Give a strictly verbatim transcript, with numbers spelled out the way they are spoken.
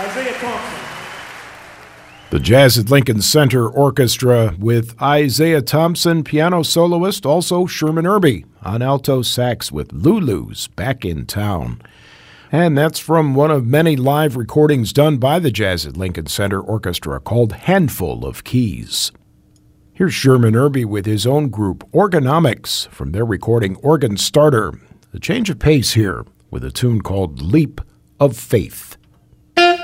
Isaiah Thompson. The Jazz at Lincoln Center Orchestra with Isaiah Thompson, piano soloist, also Sherman Irby on alto sax with Lulu's Back in Town. And that's from one of many live recordings done by the Jazz at Lincoln Center Orchestra called Handful of Keys. Here's Sherman Irby with his own group, Organomics, from their recording Organ Starter. A change of pace here with a tune called Leap of Faith.